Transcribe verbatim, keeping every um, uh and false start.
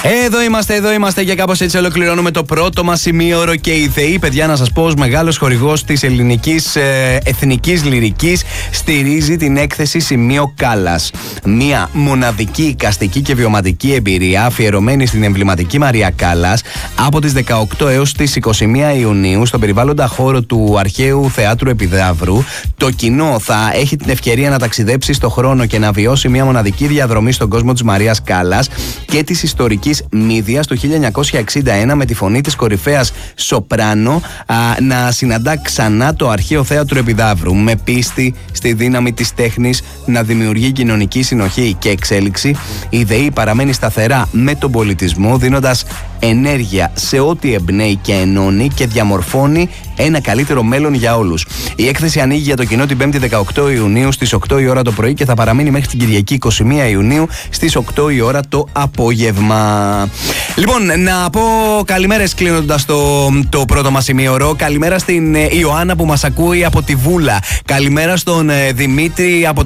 Εδώ είμαστε, εδώ είμαστε και κάπως έτσι ολοκληρώνουμε το πρώτο μας ημίωρο και η ΔΕΗ, παιδιά, να σας πω, ως μεγάλος χορηγός της ελληνικής ε, εθνικής λυρικής, στηρίζει την έκθεση Σημείο Κάλλας. Μια μοναδική εικαστική και βιωματική εμπειρία αφιερωμένη στην εμβληματική Μαρία Κάλλας από τις δεκαοκτώ έως τις είκοσι μία Ιουνίου στον περιβάλλοντα χώρο του Αρχαίου Θεάτρου Επιδαύρου. Το κοινό θα έχει την ευκαιρία να ταξιδέψει στο χρόνο και να βιώσει μια μοναδική διαδρομή στον κόσμο της Μαρίας Κάλλας και της ιστορικής Μύδιας του χίλια εννιακόσια εξήντα ένα, με τη φωνή της κορυφαίας σοπράνο α, να συναντά ξανά το Αρχαίο Θέατρο Επιδαύρου, με πίστη στη δύναμη της τέχνης να δημιουργεί κοινωνική συνοχή και εξέλιξη. Η ΔΕΗ παραμένει σταθερά με τον πολιτισμό, δίνοντας ενέργεια σε ό,τι εμπνέει και ενώνει και διαμορφώνει ένα καλύτερο μέλλον για όλους. Η έκθεση ανοίγει για το κοινό την Πέμπτη δεκαοκτώ Ιουνίου στις οκτώ η ώρα το πρωί και θα παραμείνει μέχρι την Κυριακή είκοσι μία Ιουνίου στις οκτώ η ώρα το απόγευμα. Λοιπόν, να πω καλημέρες κλείνοντας το, το πρώτο μας ημίωρο. Καλημέρα στην ε, Ιωάννα που μας ακούει από τη Βούλα. Καλημέρα στον ε, Δημήτρη από